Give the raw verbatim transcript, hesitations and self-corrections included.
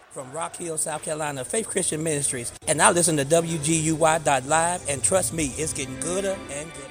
from Rock Hill, South Carolina, Faith Christian Ministries. And I listen to W G U Y dot live, and trust me, it's getting gooder and gooder.